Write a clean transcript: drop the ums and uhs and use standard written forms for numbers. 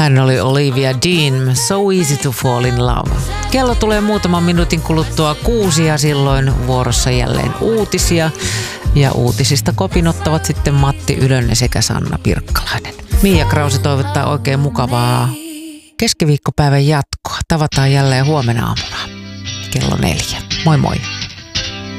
Hän oli Olivia Dean, So Easy to Fall in Love. Kello tulee muutaman minuutin kuluttua 6 ja silloin vuorossa jälleen uutisia. Ja uutisista kopinottavat sitten Matti Ylönen sekä Sanna Pirkkalainen. Mia Krause toivottaa oikein mukavaa keskiviikkopäivän jatkoa. Tavataan jälleen huomenna aamulla kello 4. Moi moi!